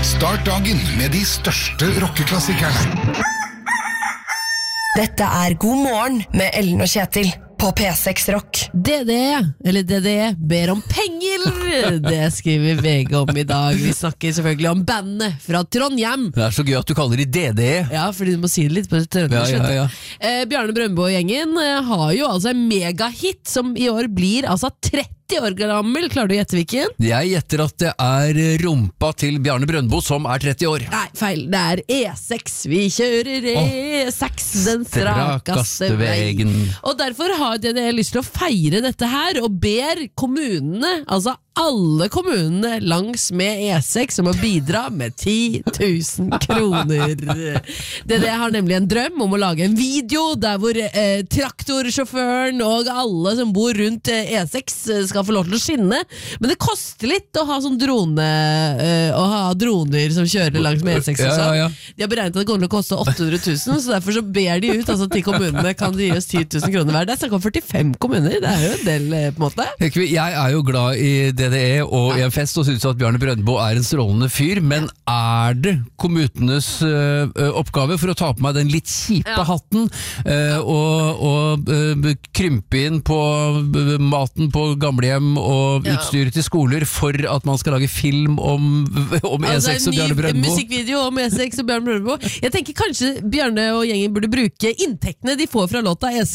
Start dagen med de største rockeklassikerne. Dette er God morgen med Ellen og Kjetil på P6 Rock. DDE ber om penger. Det skriver VG om i dag. Vi snakker selvfølgelig om bandet fra Trondheim. Det er så gøy at du kaller de DDE. Ja, fordi du må si det litt på trøndersk. Ja. Bjarne Brøndbo og gjengen har jo altså en megahit som i år blir altså 30 år gammel. Klarer du å gjette hvilken? Jeg gjetter at det er rumpa til Bjarne Brøndbo som er 30 år. Nei, feil. Det er E6. Vi kjører E6, den strakeste veien. Og derfor har DDE lyst til å feire dette her, og ber kommunene, altså alle kommunene langs med E6 om å bidra med 10 000 kroner. DDE har nemlig en drøm om å lage en video der hvor traktorsjåføren og alle som bor rundt E6 skal få lov til å skinne, men det koster litt å ha sånn å ha droner som kjører langs med E6 og sånn. Ja. De har beregnet at det kommer til å koste 800 000, så derfor så ber de ut altså, til kommunene, kan de gi oss 10 000 kroner hver. Det er snakk om 45 kommuner, det er jo en del på en måte. Jeg er jo glad i DDE og i en fest og synes at Bjarne Brøndbo er en strålende fyr, men er det kommunenes oppgave for å ta på meg den litt kjipe hatten og krympe inn på maten på gamlehjem og utstyret til skoler for at man skal lage film om E6 og Bjarne Brøndbo? En musikkvideo om E6 og Bjarne Brøndbo. Jeg tenker kanskje Bjarne og gjengen burde bruke inntektene de får fra låta E6